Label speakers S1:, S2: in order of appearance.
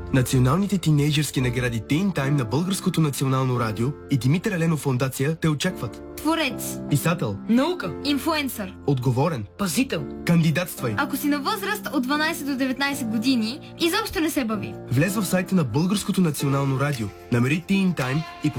S1: Националните тинейджърски награди Teen Time на Българското национално радио и Димитър Еленов фондация те очакват.
S2: Творец,
S1: Писател,
S3: наука,
S2: инфлуенсър,
S1: отговорен,
S3: пазител.
S1: кандидатствай.
S2: ако си на възраст от 12 до 19 години, изобщо не се бави.
S1: Влез в сайта на Българското национално радио, намери Teen Time и